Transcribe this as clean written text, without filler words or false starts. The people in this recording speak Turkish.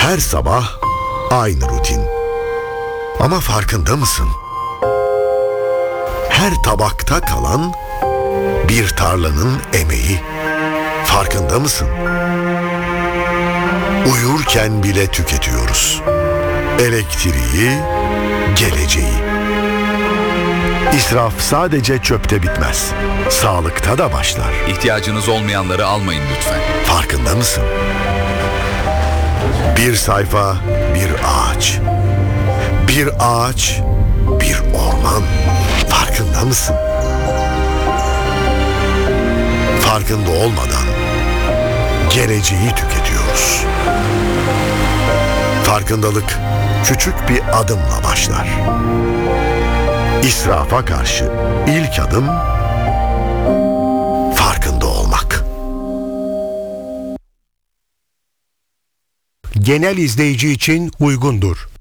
Her sabah aynı rutin. Ama farkında mısın? Her tabakta kalan bir tarlanın emeği. Farkında mısın? Uyurken bile tüketiyoruz. Elektriği, geleceği. İsraf sadece çöpte bitmez. Sağlıkta da başlar. İhtiyacınız olmayanları almayın lütfen. Farkında mısın? Bir sayfa, bir ağaç. Bir ağaç, bir orman. Farkında mısın? Farkında olmadan geleceği tüketiyoruz. Farkındalık küçük bir adımla başlar. İsrafa karşı ilk adım farkında olmak. Genel izleyici için uygundur.